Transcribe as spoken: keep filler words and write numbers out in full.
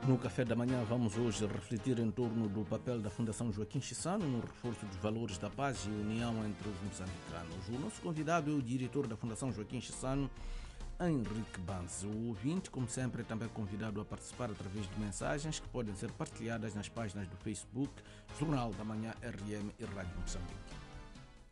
No café da manhã vamos hoje refletir em torno do papel da Fundação Joaquim Chissano no reforço dos valores da paz e união entre os moçambicanos. O nosso convidado é o diretor da Fundação Joaquim Chissano, Henrique Banzi. O ouvinte, como sempre, é também convidado a participar através de mensagens que podem ser partilhadas nas páginas do Facebook, Jornal da Manhã R M e Rádio Moçambique.